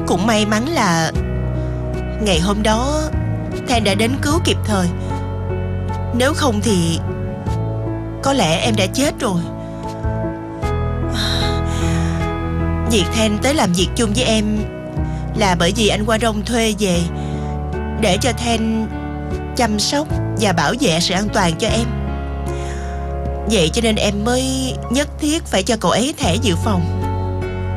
Cũng may mắn là ngày hôm đó Than đã đến cứu kịp thời. Nếu không thì có lẽ em đã chết rồi. Việc Than tới làm việc chung với em là bởi vì anh Qua Rong thuê về để cho Than chăm sóc và bảo vệ sự an toàn cho em. Vậy cho nên em mới nhất thiết phải cho cậu ấy thẻ dự phòng.